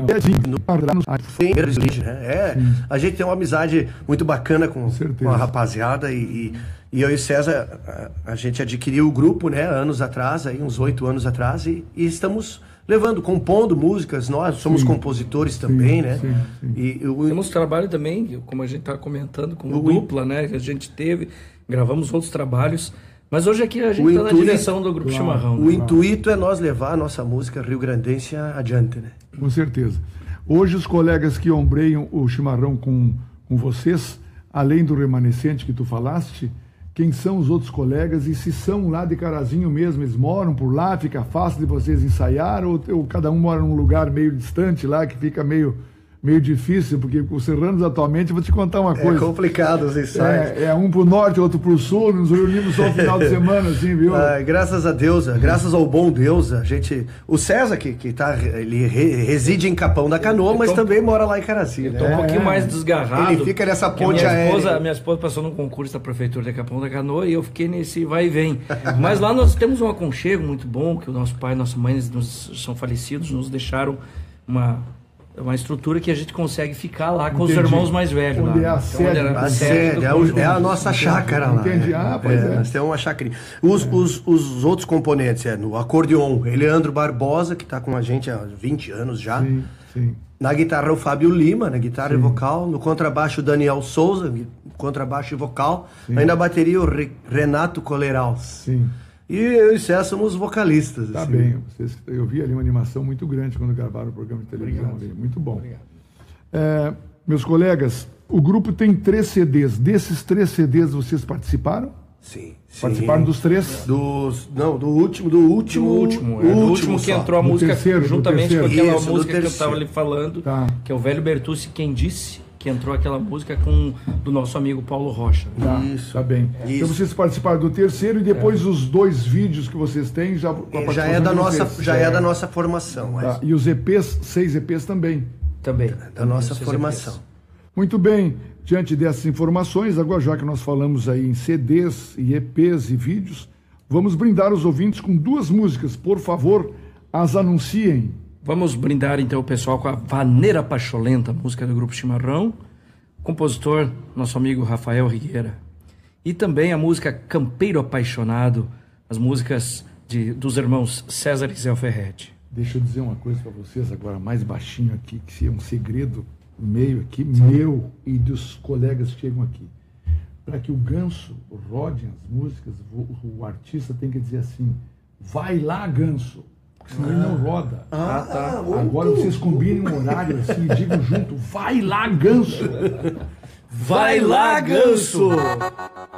A gente tem uma amizade muito bacana com a rapaziada e eu e o César, a gente adquiriu o grupo, né, anos atrás, aí, uns 8 anos atrás, e estamos compondo músicas, nós somos compositores também, né? Temos trabalho também, como a gente está comentando, com o Dupla, né, que a gente teve, gravamos outros trabalhos, mas hoje aqui a gente está na direção do Grupo Chimarrão. O intuito é nós levar a nossa música rio-grandense adiante, né? Com certeza. Hoje os colegas que ombreiam o Chimarrão com vocês, além do remanescente que tu falaste, quem são os outros colegas e se são lá de Carazinho mesmo, eles moram por lá, fica fácil de vocês ensaiar ou cada um mora num lugar meio distante lá que fica meio difícil, porque os serranos atualmente, eu vou te contar uma coisa. É complicado os ensaios. É um pro norte, outro pro sul, nos reunimos só no final de semana, assim, viu? Graças a Deus, graças ao bom Deus, o César ele reside em Capão da Canoa, mas também mora lá em Carazinho, né? Um pouquinho mais desgarrado. Ele fica nessa ponte aérea. Minha esposa passou num concurso da Prefeitura de Capão da Canoa e eu fiquei nesse vai e vem. Mas lá nós temos um aconchego muito bom, que o nosso pai e nossa mãe são falecidos, nos deixaram uma estrutura que a gente consegue ficar lá com os irmãos mais velhos. Onde lá. É a sede. É a nossa chácara lá. Entendi. Pois é. Nós temos uma chácara. Os outros componentes, no acordeon, Eleandro Barbosa, que está com a gente há 20 anos já. Sim. Na guitarra, o Fábio Lima, na guitarra e vocal. No contrabaixo, o Daniel Souza, contrabaixo e vocal. Aí na bateria, o Renato Coleral. Sim. E eu e o César somos vocalistas. Tá assim. bem. Eu vi ali uma animação muito grande quando gravaram o programa de televisão ali. Muito bom. Meus colegas, o grupo tem 3 CDs. Desses 3 CDs vocês participaram? Sim. Participaram dos 3? Do último que entrou a música juntamente com aquela música que eu estava ali falando, que é o Velho Bertucci Quem Disse, que entrou aquela música do nosso amigo Paulo Rocha. Tá bem. Isso. Então vocês participaram do 3º e depois os 2 vídeos que vocês têm já é da nossa formação. E os EPs, 6 EPs também. Também. Da nossa formação. EPs. Muito bem. Diante dessas informações, agora já que nós falamos aí em CDs e EPs e vídeos, vamos brindar os ouvintes com 2 músicas. Por favor, as anunciem. Vamos brindar então o pessoal com a Vaneira Pacholenta, música do Grupo Chimarrão, compositor, nosso amigo Rafael Rigueira. E também a música Campeiro Apaixonado, as músicas dos irmãos César e Zé Ferretti. Deixa eu dizer uma coisa para vocês agora, mais baixinho aqui, que é um segredo meio aqui, meu e dos colegas que chegam aqui. Para que o Ganso rode as músicas, o artista tem que dizer assim, vai lá, Ganso. Senão ele não roda. Agora vocês combinem um horário assim e digam junto, vai lá, Ganso. Vai lá, Ganso.